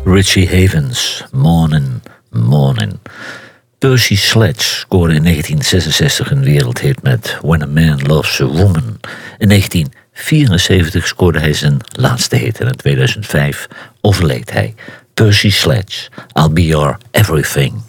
Richie Havens, Morning, Morning. Percy Sledge scoorde in 1966 een wereldhit met When a Man Loves a Woman. In 1974 scoorde hij zijn laatste hit en in 2005 overleed hij. Percy Sledge, I'll Be Your Everything.